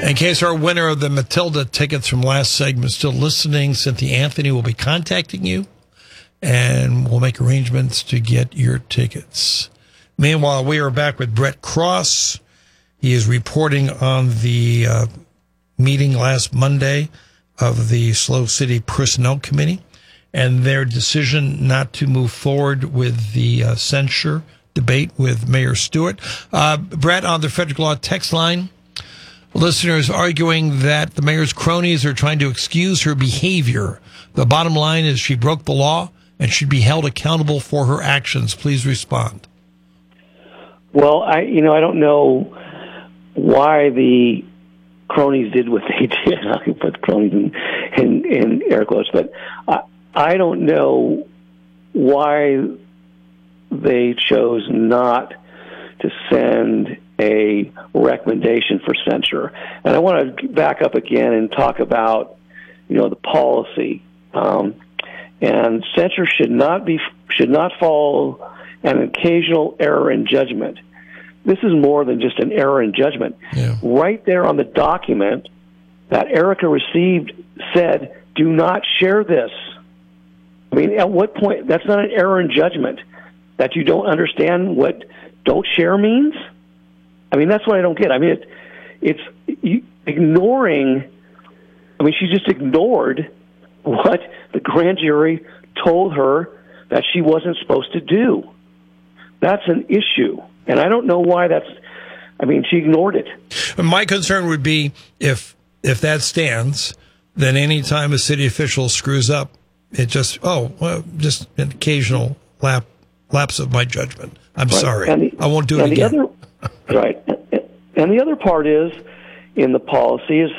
In case our winner of the Matilda tickets from last segment is still listening, Cynthia Anthony will be contacting you, and we'll make arrangements to get your tickets. Meanwhile, we are back with Brett Cross. He is reporting on the meeting last Monday of the SLO City Personnel Committee and their decision not to move forward with the censure debate with Mayor Stewart. Brett, on the Frederick Law text line, listeners arguing that the mayor's cronies are trying to excuse her behavior. The bottom line is she broke the law and should be held accountable for her actions. Please respond. Well, I don't know why the cronies did what they did. I can put cronies in air quotes, but I don't know why they chose not to send a recommendation for censure. And I want to back up again and talk about, the policy. And censure should not fall an occasional error in judgment. This is more than just an error in judgment. Yeah. Right there on the document that Erica received said, "Do not share this." I mean, at what point? That's not an error in judgment. That you don't understand what "don't share" means? I mean, that's what I don't get. I mean, it's ignoring. I mean, she just ignored what the grand jury told her that she wasn't supposed to do. That's an issue. And I don't know why she ignored it. My concern would be if that stands, then any time a city official screws up, it just an occasional lapse of my judgment. I'm sorry. I won't do it again. Right. And the other part is, in the policy, is